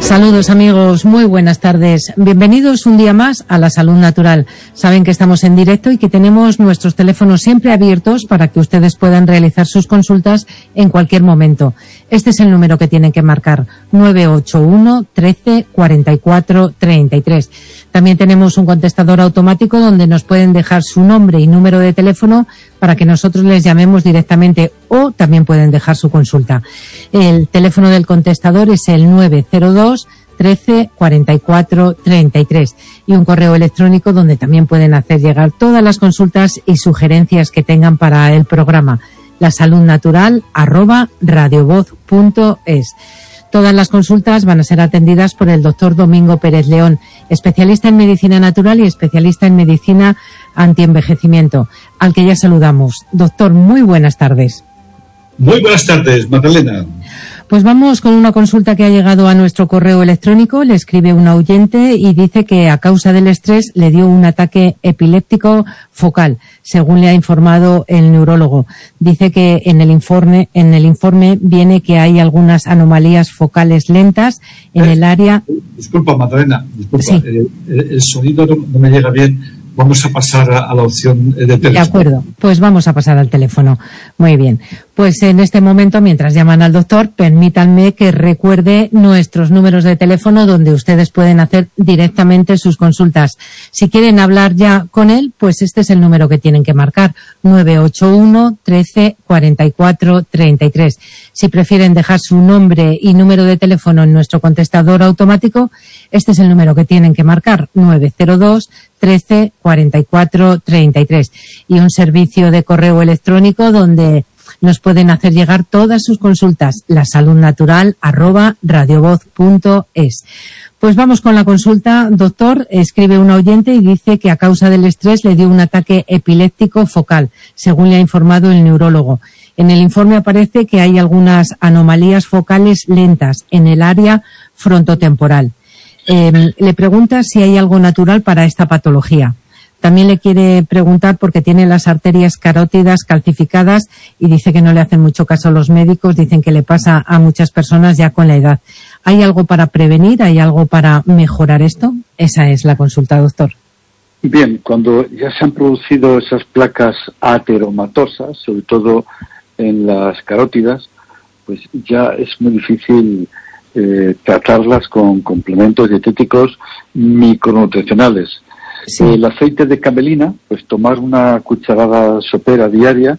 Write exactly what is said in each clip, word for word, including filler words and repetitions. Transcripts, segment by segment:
Saludos amigos, muy buenas tardes. Bienvenidos un día más a La Salud Natural. Saben que estamos en directo y que tenemos nuestros teléfonos siempre abiertos para que ustedes puedan realizar sus consultas en cualquier momento. Este es el número que tienen que marcar, nueve ocho uno, trece, cuarenta y cuatro, treinta y tres. También tenemos un contestador automático donde nos pueden dejar su nombre y número de teléfono para que nosotros les llamemos directamente, o también pueden dejar su consulta. El teléfono del contestador es el nueve cero dos, trece, cuarenta y cuatro, treinta y tres y un correo electrónico donde también pueden hacer llegar todas las consultas y sugerencias que tengan para el programa, lasaludnatural arroba radiovoz punto es. Todas las consultas van a ser atendidas por el doctor Domingo Pérez León, especialista en medicina natural y especialista en medicina antienvejecimiento, al que ya saludamos. Doctor, muy buenas tardes. Muy buenas tardes, Magdalena. Pues vamos con una consulta que ha llegado a nuestro correo electrónico. Le escribe un oyente y dice que a causa del estrés le dio un ataque epiléptico focal, según le ha informado el neurólogo. Dice que en el informe, en el informe viene que hay algunas anomalías focales lentas en eh, el área. Disculpa, Magdalena, disculpa. Sí. Eh, el sonido no, no me llega bien. Vamos a pasar a la opción de teléfono. De acuerdo, pues vamos a pasar al teléfono. Muy bien. Pues en este momento, mientras llaman al doctor, permítanme que recuerde nuestros números de teléfono donde ustedes pueden hacer directamente sus consultas. Si quieren hablar ya con él, pues este es el número que tienen que marcar, nueve ocho uno, trece, cuarenta y cuatro, treinta y tres. Si prefieren dejar su nombre y número de teléfono en nuestro contestador automático, este es el número que tienen que marcar, nueve cero dos, trece, cuarenta y cuatro, treinta y tres. Y un servicio de correo electrónico donde nos pueden hacer llegar todas sus consultas, lasaludnatural arroba radiovoz punto es. Pues vamos con la consulta, doctor. Escribe un oyente y dice que a causa del estrés le dio un ataque epiléptico focal, según le ha informado el neurólogo. En el informe aparece que hay algunas anomalías focales lentas en el área frontotemporal. Eh, le pregunta si hay algo natural para esta patología. También le quiere preguntar porque tiene las arterias carótidas calcificadas y dice que no le hacen mucho caso a los médicos, dicen que le pasa a muchas personas ya con la edad. ¿Hay algo para prevenir? ¿Hay algo para mejorar esto? Esa es la consulta, doctor. Bien, cuando ya se han producido esas placas ateromatosas, sobre todo en las carótidas, pues ya es muy difícil eh, tratarlas con complementos dietéticos micronutricionales. Sí. El aceite de camelina, pues tomar una cucharada sopera diaria,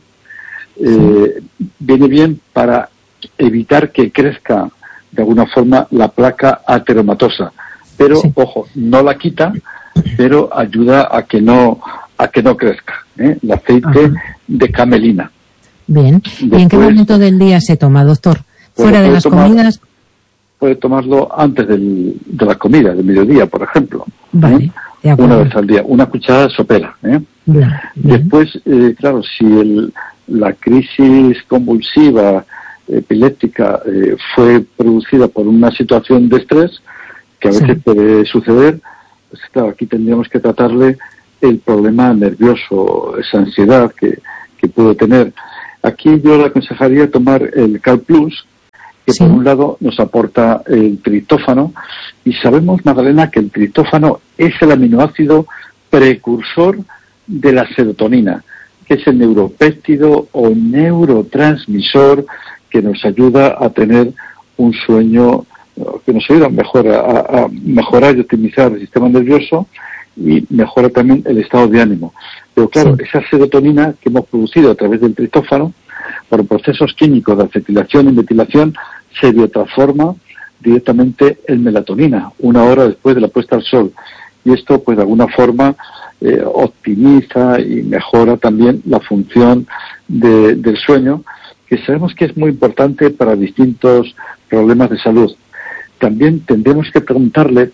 eh, sí. viene bien para evitar que crezca de alguna forma la placa ateromatosa. Pero, sí. ojo, no la quita, pero ayuda a que no a que no crezca. ¿eh? El aceite Ajá. de camelina. Bien. Después, ¿y en qué momento del día se toma, doctor? ¿Fuera de las tomar, comidas? Puede tomarlo antes del, de la comida, del mediodía, por ejemplo. Vale. ¿eh? Una vez al día, una cucharada sopera. ¿eh? Bien, bien. Después, eh, claro, si el, la crisis convulsiva epiléptica eh, fue producida por una situación de estrés, que a veces sí. puede suceder, pues claro, aquí tendríamos que tratarle el problema nervioso, esa ansiedad que, que puede tener. Aquí yo le aconsejaría tomar el Cal Plus, que sí. por un lado nos aporta el triptófano, y sabemos, Magdalena, que el triptófano es el aminoácido precursor de la serotonina, que es el neuropéptido o neurotransmisor que nos ayuda a tener un sueño, que nos ayuda mejor a, a mejorar y optimizar el sistema nervioso y mejora también el estado de ánimo. Pero claro, sí. esa serotonina que hemos producido a través del triptófano, por procesos químicos de acetilación y metilación, se biotransforma directamente en melatonina, una hora después de la puesta al sol. Y esto, pues de alguna forma, eh, optimiza y mejora también la función de, del sueño, que sabemos que es muy importante para distintos problemas de salud. También tendremos que preguntarle,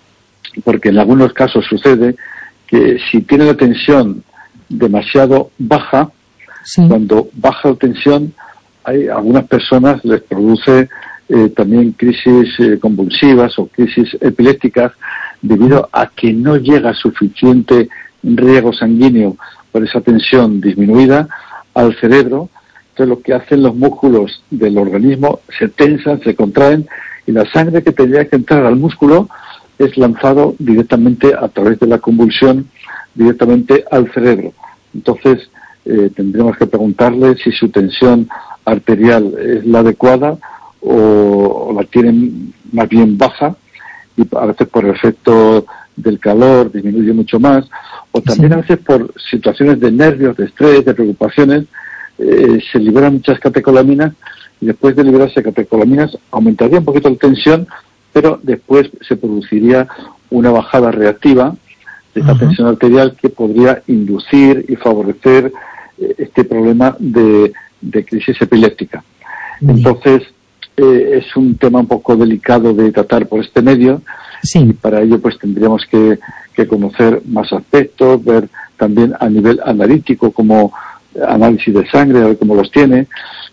porque en algunos casos sucede, que si tiene la tensión demasiado baja, sí. cuando baja la tensión, hay algunas personas les produce eh, también crisis eh, convulsivas o crisis epilépticas debido a que no llega suficiente riego sanguíneo por esa tensión disminuida al cerebro. Entonces lo que hacen los músculos del organismo se tensan, se contraen Y la sangre que tendría que entrar al músculo es lanzado directamente a través de la convulsión, directamente al cerebro. Entonces, eh, tendríamos que preguntarle si su tensión arterial es la adecuada o, o la tienen más bien baja, y a veces por efecto del calor disminuye mucho más, o también sí. a veces por situaciones de nervios, de estrés, de preocupaciones, eh, se liberan muchas catecolaminas, y después de liberarse catecolaminas aumentaría un poquito la tensión, pero después se produciría una bajada reactiva de esta uh-huh. tensión arterial que podría inducir y favorecer eh, este problema de, de crisis epiléptica. Uh-huh. Entonces, eh, es un tema un poco delicado de tratar por este medio, sí. y para ello pues tendríamos que, que conocer más aspectos, ver también a nivel analítico como análisis de sangre, a ver cómo los tiene,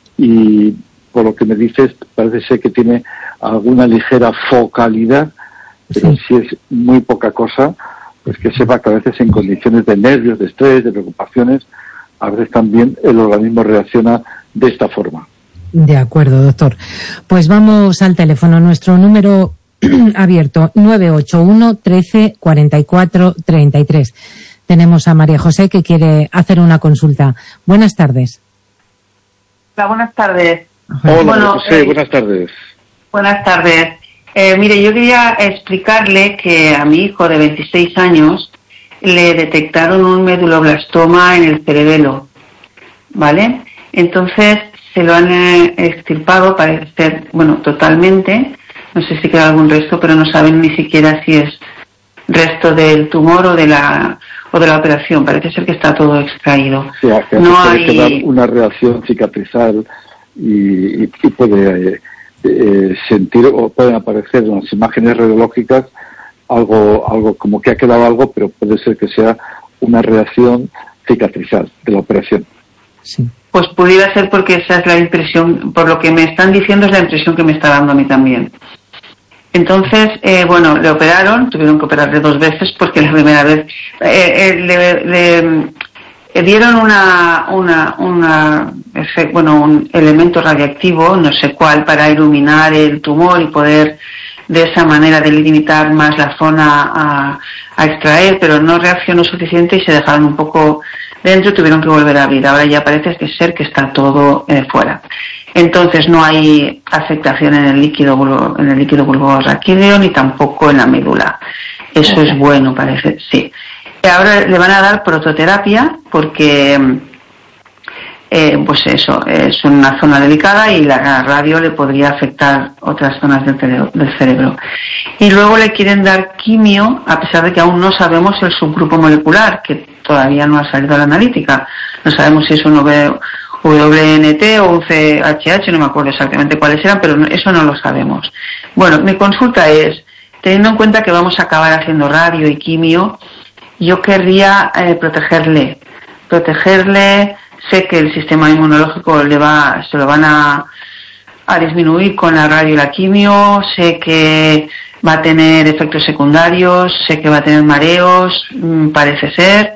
y por lo que me dices parece ser que tiene alguna ligera focalidad, pero sí. si es muy poca cosa, pues que sepa que a veces en condiciones de nervios, de estrés, de preocupaciones, a veces también el organismo reacciona de esta forma. De acuerdo, doctor. Pues vamos al teléfono. Nuestro número abierto, nueve ocho uno, trece, cuarenta y cuatro, treinta y tres. Tenemos a María José que quiere hacer una consulta. Buenas tardes. Hola, buenas tardes. Hola, bueno, José, eh, buenas tardes. Buenas tardes. Eh, mire, yo quería explicarle que a mi hijo de veintiséis años le detectaron un meduloblastoma en el cerebelo, ¿vale? Entonces se lo han eh, extirpado, parece ser, bueno, totalmente. No sé si queda algún resto, pero no saben ni siquiera si es resto del tumor o de la o de la operación. Parece ser que está todo extraído. Sí, que no puede hay quedar una reacción cicatrizal y, y puede eh, eh, sentir o pueden aparecer en las imágenes radiológicas algo algo como que ha quedado algo, pero puede ser que sea una reacción cicatrizal de la operación. Sí. Pues pudiera ser porque esa es la impresión, por lo que me están diciendo es la impresión que me está dando a mí también. Entonces, eh, bueno, le operaron, tuvieron que operarle dos veces porque la primera vez eh, eh, le, le, le dieron una, una, una, bueno, un elemento radiactivo, no sé cuál, para iluminar el tumor y poder de esa manera delimitar más la zona a, a extraer, pero no reaccionó suficiente y se dejaron un poco dentro y tuvieron que volver a abrir. Ahora ya parece que ser que está todo eh, fuera. Entonces no hay afectación en el líquido bulbo, en el líquido bulborraquídeo ni tampoco en la médula. Eso okay. es bueno, parece, sí. Ahora le van a dar prototerapia porque eh, pues eso, es una zona delicada y la radio le podría afectar otras zonas del cerebro, del cerebro. Y luego le quieren dar quimio, a pesar de que aún no sabemos el subgrupo molecular, que todavía no ha salido a la analítica. No sabemos si es un W N T o un C H H, no me acuerdo exactamente cuáles eran, pero eso no lo sabemos. Bueno, mi consulta es, teniendo en cuenta que vamos a acabar haciendo radio y quimio, yo querría eh, protegerle, protegerle, sé que el sistema inmunológico le va, se lo van a, a disminuir con la radio y la quimio, sé que va a tener efectos secundarios, sé que va a tener mareos, mmm, parece ser.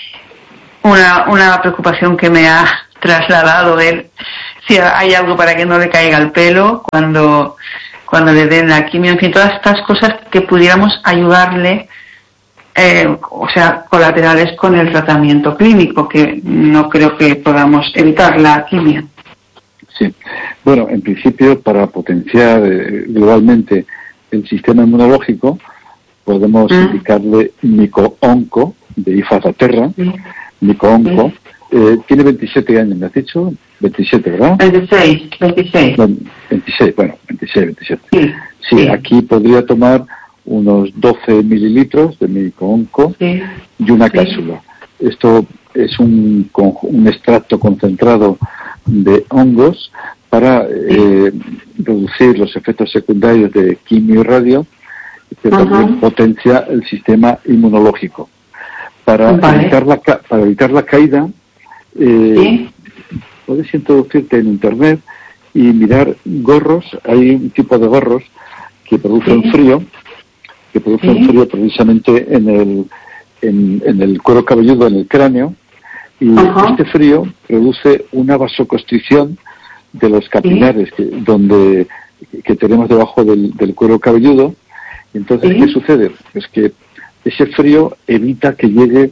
Una, una preocupación que me ha trasladado ver si hay algo para que no le caiga el pelo cuando, cuando le den la quimio, en fin, todas estas cosas que pudiéramos ayudarle, eh, o sea, colaterales con el tratamiento clínico, que no creo que podamos evitar la quimio. Sí, bueno, en principio para potenciar eh, globalmente el sistema inmunológico podemos ¿Mm? indicarle Mico-Onco de Ifazaterra, ¿Sí? Mico-Onco. ¿Sí? Eh, tiene veintisiete años, ¿me has dicho? veintisiete, ¿verdad? veintiséis, veintiséis. No, veintiséis, bueno, veintiséis, veintisiete. Sí, sí, sí, aquí podría tomar unos doce mililitros de Mico-Onco sí. y una sí. cápsula. Esto es un, un extracto concentrado de hongos para eh, reducir los efectos secundarios de quimio y radio, que uh-huh. también potencia el sistema inmunológico. Para, vale. evitar, la, para evitar la caída, eh, ¿Sí? puedes introducirte en internet y mirar gorros. Hay un tipo de gorros que producen ¿Sí? frío, que producen ¿Sí? frío precisamente en el, en, en el cuero cabelludo, en el cráneo, y uh-huh. este frío produce una vasoconstricción de los capilares, ¿Sí? que, donde que tenemos debajo del, del cuero cabelludo. Entonces, ¿sí? ¿Qué sucede? Pues que ese frío evita que llegue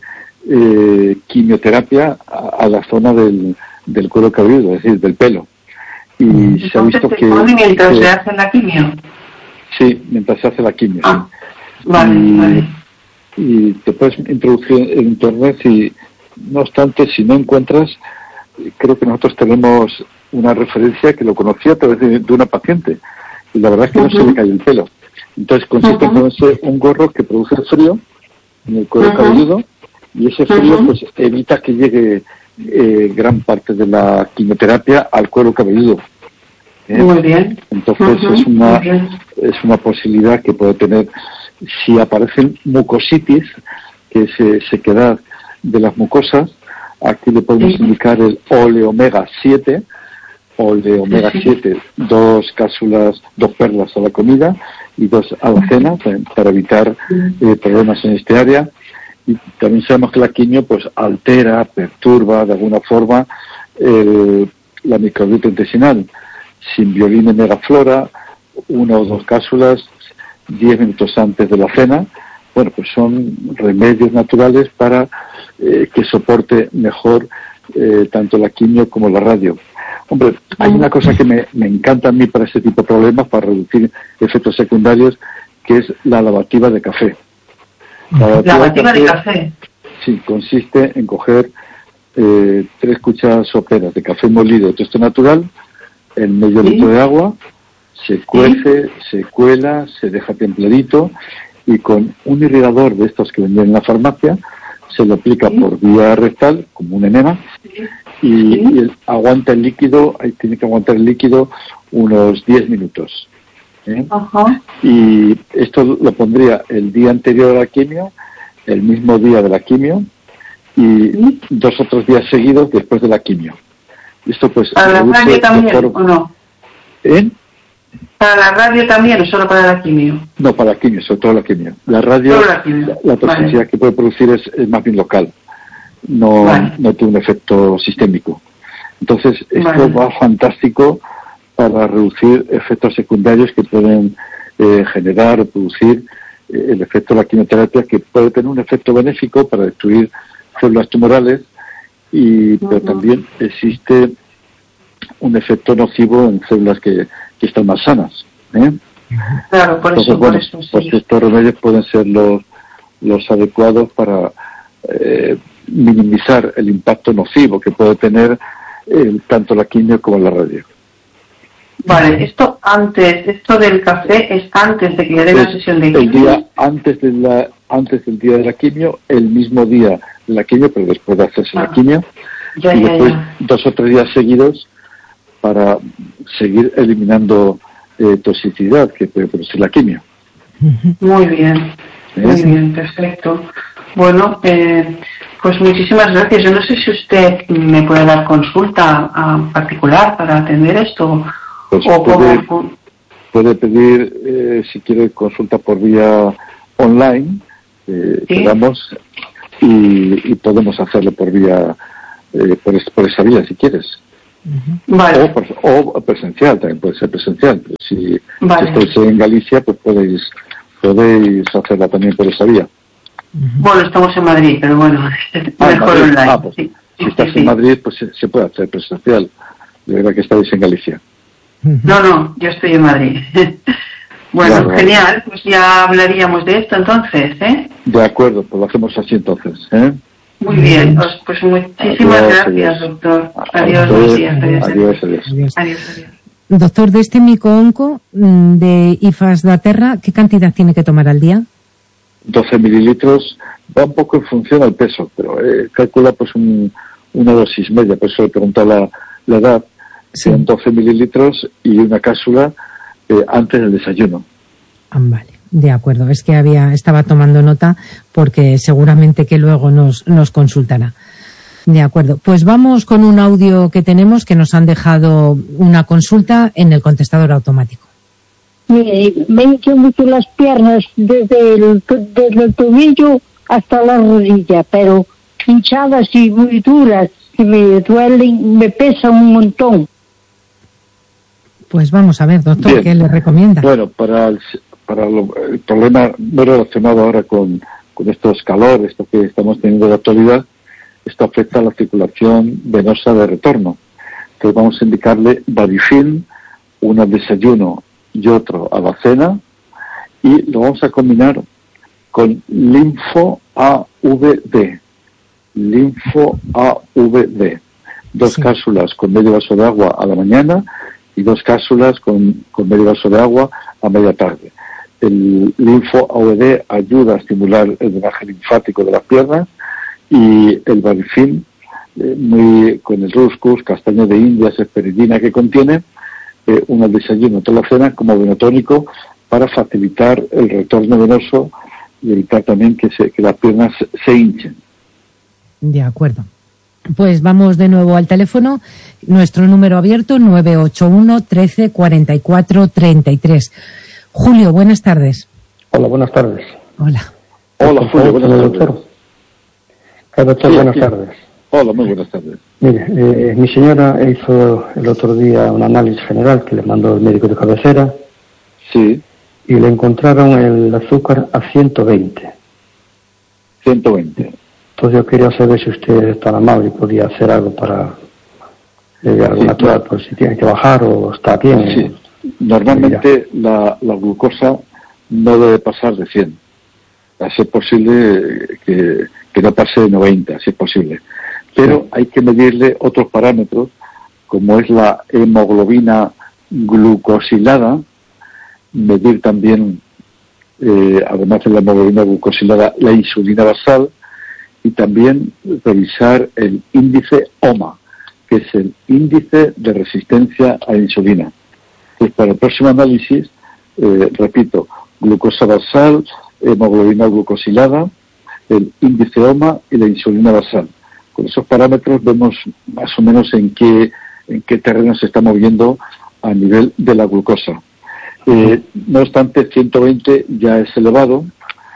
eh, quimioterapia a, a la zona del, del cuero cabelludo, es decir, del pelo. Y entonces, se ha visto que... mientras que, se hace la quimio? Sí, mientras se hace la quimio. Ah, sí. vale, y, vale. Y te puedes introducir en internet y, no obstante, si no encuentras, creo que nosotros tenemos una referencia que lo conocía a través de, de una paciente. Y la verdad es que uh-huh. no se le cae el pelo. Entonces consiste uh-huh. en ponerse un gorro que produce frío en el cuero uh-huh. cabelludo, y ese frío uh-huh. pues evita que llegue eh, gran parte de la quimioterapia al cuero cabelludo. ¿Eh? Muy bien. Entonces uh-huh. es una es una posibilidad que puede tener si aparecen mucositis, que es eh, sequedad de las mucosas. Aquí le podemos uh-huh. indicar el oleomega siete, oleomega siete, dos cápsulas, dos perlas a la comida y dos a la cena, para evitar eh, problemas en este área. Y también sabemos que la quimio pues altera, perturba de alguna forma eh, la microbiota intestinal. Simbiolina y megaflora, una o dos cápsulas, diez minutos antes de la cena. Bueno, pues son remedios naturales para eh, que soporte mejor eh, tanto la quimio como la radio. Hombre, hay una cosa que me, me encanta a mí para este tipo de problemas, para reducir efectos secundarios, que es la lavativa de café. La lavativa, lavativa de café. de café. Sí, consiste en coger eh, tres cucharadas soperas de café molido de toste natural, en medio ¿Sí? litro de agua, se cuece, ¿Sí? se cuela, se deja templadito, y con un irrigador de estos que venden en la farmacia, se lo aplica ¿Sí? por vía rectal, como un enema, ¿Sí? y, ¿Sí? y el, aguanta el líquido, ahí tiene que aguantar el líquido unos diez minutos. ¿eh? Ajá. Y esto lo pondría el día anterior a la quimio, el mismo día de la quimio, y ¿Sí? dos o tres días seguidos después de la quimio. Esto pues... ¿Para la radio también por... o no? ¿Eh? ¿Para la radio también o solo para la quimio? No, para la quimio, sobre todo la quimio. La radio, la, la, la toxicidad vale. que puede producir es, es más bien local. No, vale. no tiene un efecto sistémico. Entonces, esto vale. va fantástico para reducir efectos secundarios que pueden eh, generar o producir eh, el efecto de la quimioterapia, que puede tener un efecto benéfico para destruir células tumorales, y uh-huh. pero también existe un efecto nocivo en células que, que están más sanas. ¿eh? Claro, por Entonces, eso, bueno, por eso sí. pues estos remedios pueden ser los, los adecuados para eh, minimizar el impacto nocivo que puede tener eh, tanto la quimio como la radio. Vale, esto antes, esto del café es antes de que le den la sesión de quimio. El día antes de la, antes del día de la quimio, el mismo día de la quimio, pero después de hacerse ah, la quimio, ya, y ya, después ya. dos o tres días seguidos para seguir eliminando eh, toxicidad que puede producir la quimio. Muy bien, ¿Eh? muy bien, perfecto. Bueno, eh, pues muchísimas gracias. Yo no sé si usted me puede dar consulta a particular para atender esto. Pues o puede, como... puede pedir, eh, si quiere, consulta por vía online, eh, ¿Sí? quedamos, y, y podemos hacerlo por vía, eh, por, por esa vía, si quieres. Vale. O, por, o presencial, también puede ser presencial. Pero si, vale. si estáis en Galicia, pues podéis, podéis hacerla también por esa vía. Bueno, estamos en Madrid, pero bueno, ah, mejor Madrid. online. Ah, pues, sí. Si sí, estás sí, en sí. Madrid, pues se, se puede hacer presencial. De verdad que estáis en Galicia. No, no, yo estoy en Madrid. Bueno, claro, genial, pues ya hablaríamos de esto entonces, ¿eh? De acuerdo, pues lo hacemos así entonces, ¿eh? Muy bien, pues, pues muchísimas adiós, gracias, adiós. doctor. A Adiós, usted, buenos días. Adiós, adiós, adiós. adiós. adiós, adiós. Doctor, de este mico-onco de IFAS da Terra, ¿qué cantidad tiene que tomar al día? doce mililitros, va un poco en función al peso, pero eh, calcula pues un, una dosis media, por eso le preguntó la, la edad. Sí. Son doce mililitros y una cápsula eh, antes del desayuno. Ah, vale, de acuerdo. Es que había estaba tomando nota porque seguramente que luego nos, nos consultará. De acuerdo. Pues vamos con un audio que tenemos que nos han dejado una consulta en el contestador automático. Mire, me hinchan mucho las piernas desde el, desde el tobillo hasta la rodilla, pero hinchadas y muy duras, que me duelen, me pesan un montón. Pues vamos a ver, doctor, Bien. ¿qué le recomienda? Bueno, para el, para lo, el problema no relacionado ahora con, con estos calores, esto que estamos teniendo en la actualidad, esto afecta a la circulación venosa de retorno. Entonces vamos a indicarle Varifilm, uno al desayuno y otro a la cena, y lo vamos a combinar con Linfo A V D. Linfo A V D. Dos sí. cápsulas con medio vaso de agua a la mañana y dos cápsulas con, con medio vaso de agua a media tarde. El Linfo A V D ayuda a estimular el drenaje linfático de las piernas, y el Varifilm, eh, muy, con el ruscus, castaño de Indias, esperidina que contiene, eh, uno al desayuno, otro a la cena, como venotónico para facilitar el retorno venoso y evitar también que, se, que las piernas se, se hinchen. De acuerdo. Pues vamos de nuevo al teléfono. Nuestro número abierto, nueve ocho uno, trece, cuarenta y cuatro, treinta y tres. Julio, buenas tardes. Hola, buenas tardes. Hola. Hola, Julio, buenas tardes. Doctor. Hola, doctor, sí, buenas sí. tardes. Hola, muy buenas tardes. Mire, eh, mi señora hizo el otro día un análisis general que le mandó el médico de cabecera. Sí. Y le encontraron el azúcar a ciento veinte. ciento veinte. Entonces yo quería saber si usted es tan amable y podía hacer algo para eh, algo sí, natural, claro. por si tiene que bajar o está bien. Sí. Normalmente la, la glucosa no debe pasar de cien. A ser posible que, que no pase de noventa, si es posible. Pero sí. hay que medirle otros parámetros, como es la hemoglobina glucosilada, medir también, eh, además de la hemoglobina glucosilada, la insulina basal, y también revisar el índice O M A, que es el índice de resistencia a la insulina. Pues para el próximo análisis, eh, repito, glucosa basal, hemoglobina glucosilada, el índice O M A y la insulina basal. Con esos parámetros vemos más o menos en qué, en qué terreno se está moviendo a nivel de la glucosa. Eh, no obstante, ciento veinte ya es elevado.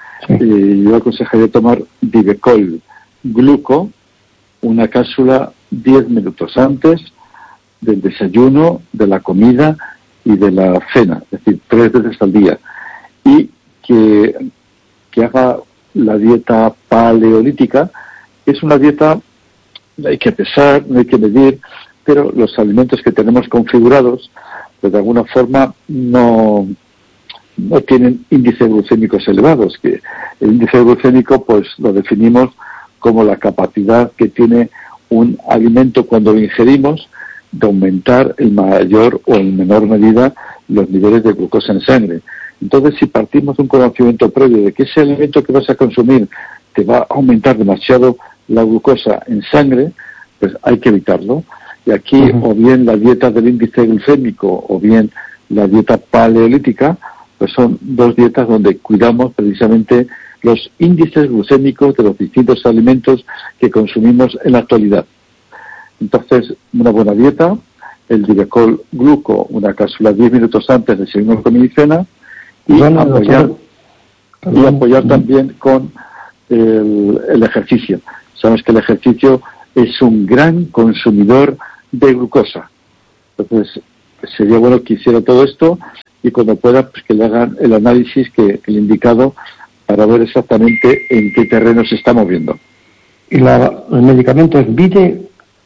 Eh, yo aconsejaría tomar Divecol Gluco, una cápsula diez minutos antes del desayuno, de la comida y de la cena, es decir, tres veces al día. Y que, que haga la dieta paleolítica. Es una dieta, no hay que pesar, no hay que medir, pero los alimentos que tenemos configurados, pues de alguna forma no... no tienen índices glucémicos elevados, que el índice glucémico pues lo definimos como la capacidad que tiene un alimento cuando lo ingerimos de aumentar en mayor o en menor medida los niveles de glucosa en sangre. Entonces, si partimos de un conocimiento previo de que ese alimento que vas a consumir te va a aumentar demasiado la glucosa en sangre, pues hay que evitarlo. Y aquí, uh-huh. o bien la dieta del índice glucémico o bien la dieta paleolítica, pues son dos dietas donde cuidamos precisamente los índices glucémicos de los distintos alimentos que consumimos en la actualidad. Entonces, una buena dieta, el Divecol Gluco, una cápsula diez minutos antes de desayuno, comida y cena, y bueno, apoyar, y apoyar también con el, el ejercicio. Sabes que el ejercicio es un gran consumidor de glucosa. Entonces, sería bueno que hiciera todo esto y cuando pueda, pues que le hagan el análisis que, que le he indicado para ver exactamente en qué terreno se está moviendo. ¿Y la, el medicamento es Vide?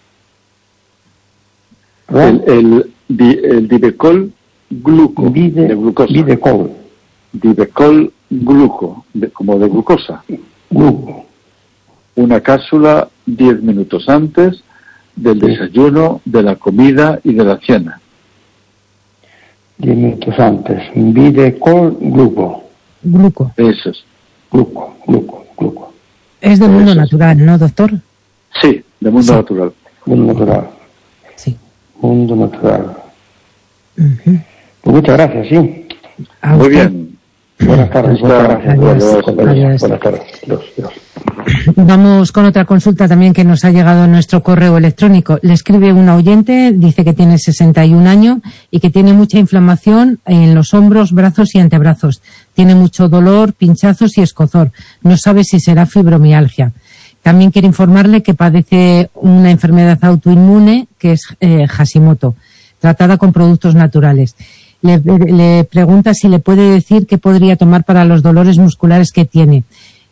El, el, el Divecol Gluco, Vide, de glucosa. Videcol. Divecol Gluco, de, como de glucosa. Gluco. Una cápsula diez minutos antes del sí. desayuno, de la comida y de la cena. diez minutos antes. Videcol Gluco. Gluco. Eso es. Gluco, gluco, gluco. Es de mundo Eso natural, es. ¿no, doctor? Sí, de mundo sí. natural. Mundo natural. Sí. Mundo natural. Uh-huh. Pues muchas gracias, sí. A Muy usted. bien. Buenas tardes, muchas gracias. Adiós. Adiós. Buenas tardes. Dios, Dios. Vamos con otra consulta también que nos ha llegado a nuestro correo electrónico. Le escribe una oyente, dice que tiene sesenta y un años y que tiene mucha inflamación en los hombros, brazos y antebrazos. Tiene mucho dolor, pinchazos y escozor. No sabe si será fibromialgia. También quiere informarle que padece una enfermedad autoinmune que es eh, Hashimoto. tratada con productos naturales. Le, le pregunta si le puede decir qué podría tomar para los dolores musculares que tiene.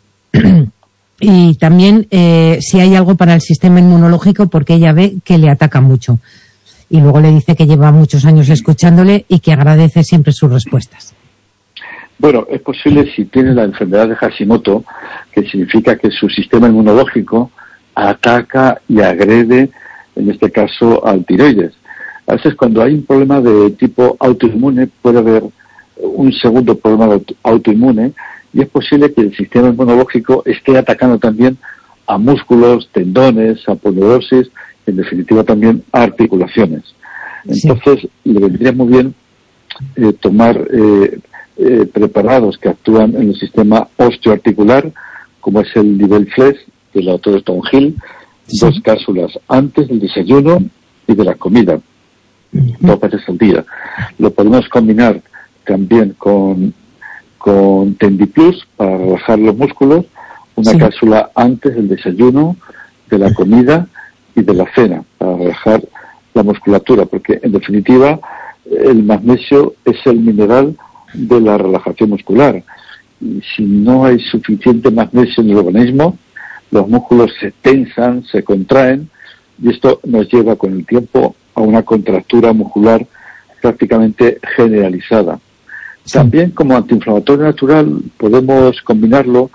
Y también eh, si hay algo para el sistema inmunológico, porque ella ve que le ataca mucho. Y luego le dice que lleva muchos años escuchándole y que agradece siempre sus respuestas. Bueno, es posible si tiene la enfermedad de Hashimoto, que significa que su sistema inmunológico ataca y agrede, en este caso, al tiroides. A veces cuando hay un problema de tipo autoinmune puede haber un segundo problema autoinmune, y es posible que el sistema inmunológico esté atacando también a músculos, tendones, a aponeurosis, en definitiva también a articulaciones. Entonces, sí, le vendría muy bien eh, tomar eh, eh, preparados que actúan en el sistema osteoarticular, como es el Nivelflex del autor Tom Hill, sí, dos cápsulas antes del desayuno y de la comida, uh-huh, dos veces al día. Lo podemos combinar también con con Tendiplus para relajar los músculos, una sí, cápsula antes del desayuno, de la comida y de la cena, para relajar la musculatura, porque en definitiva el magnesio es el mineral de la relajación muscular. Y si no hay suficiente magnesio en el organismo, los músculos se tensan, se contraen, y esto nos lleva con el tiempo a una contractura muscular prácticamente generalizada. También como antiinflamatorio natural podemos combinarlo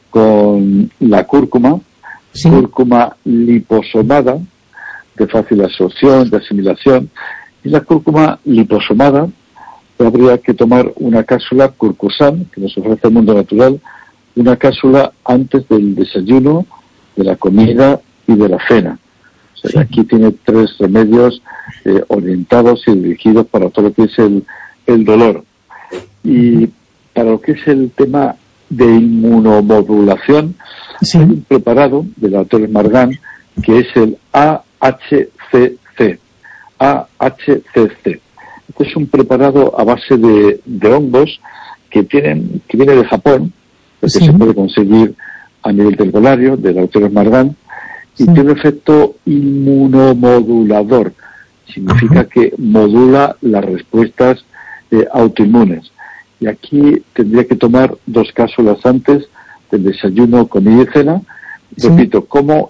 con la cúrcuma, sí, cúrcuma liposomada, de fácil absorción, de asimilación, y la cúrcuma liposomada habría que tomar una cápsula Curcusan, que nos ofrece el mundo natural, una cápsula antes del desayuno, de la comida y de la cena. O sea, sí, aquí tiene tres remedios eh, orientados y dirigidos para todo lo que es el, el dolor. Y para lo que es el tema de inmunomodulación, sí, hay un preparado del autor Margan que es el A H C C. A H C C. Este es un preparado a base de, de hongos que tienen que viene de Japón, porque sí, se puede conseguir a nivel del volario, del autor Margan, y sí, tiene un efecto inmunomodulador. Significa, ajá, que modula las respuestas eh, autoinmunes. Y aquí tendría que tomar dos cápsulas antes del desayuno, comida y cena, sí, repito, como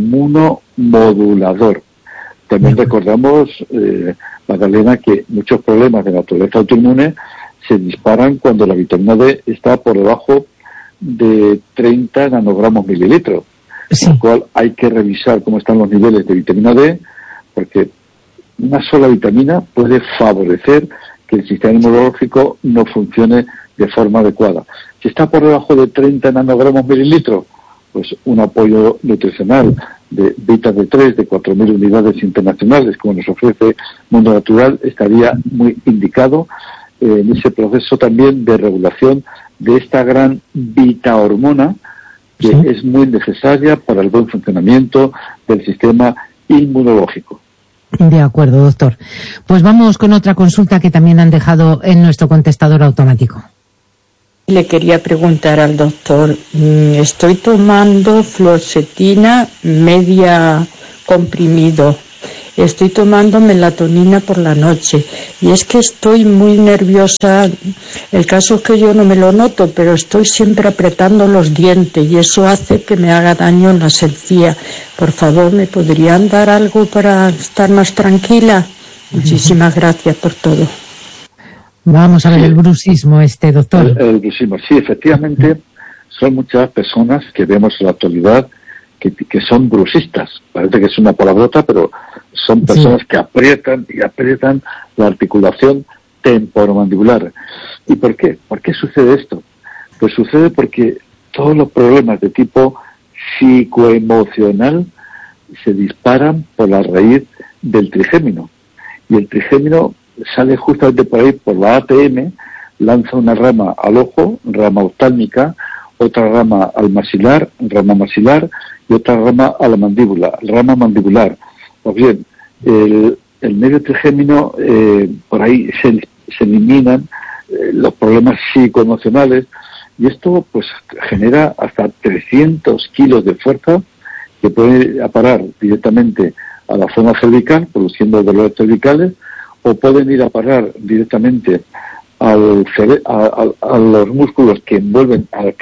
inmunomodulador. También recordamos, eh, Magdalena, que muchos problemas de naturaleza autoinmune se disparan cuando la vitamina D está por debajo de treinta nanogramos mililitros. Sí. Con lo cual hay que revisar cómo están los niveles de vitamina D, porque una sola vitamina puede favorecer que el sistema inmunológico no funcione de forma adecuada. Si está por debajo de treinta nanogramos mililitros, pues un apoyo nutricional de Vita D tres de cuatro mil unidades internacionales, como nos ofrece Mundo Natural, estaría muy indicado eh, en ese proceso también de regulación de esta gran Vita hormona, que sí, es muy necesaria para el buen funcionamiento del sistema inmunológico. De acuerdo, doctor. Pues vamos con otra consulta que también han dejado en nuestro contestador automático. Le quería preguntar al doctor, estoy tomando fluoxetina media comprimido, estoy tomando melatonina por la noche y es que estoy muy nerviosa. El caso es que yo no me lo noto, pero estoy siempre apretando los dientes y eso hace que me haga daño en la encía. Por favor, ¿me podrían dar algo para estar más tranquila? Muchísimas gracias por todo. Vamos a ver, sí, el bruxismo este, doctor. El, el bruxismo, sí, efectivamente, son muchas personas que vemos en la actualidad que, que son bruxistas. Parece que es una palabrota, pero son personas, sí, que aprietan y aprietan la articulación temporomandibular. ¿Y por qué? ¿Por qué sucede esto? Pues sucede porque todos los problemas de tipo psicoemocional se disparan por la raíz del trigémino. Y el trigémino sale justamente por ahí, por la A T M, lanza una rama al ojo, rama oftálmica, otra rama al maxilar, rama maxilar, y otra rama a la mandíbula, rama mandibular. Pues bien, el, el medio trigémino, eh, por ahí se, se eliminan eh, los problemas psicoemocionales, y esto pues genera hasta trescientos kilos de fuerza que puede aparar directamente a la zona cervical, produciendo dolores cervicales, o pueden ir a parar directamente al cere a, a, a los músculos que envuelven al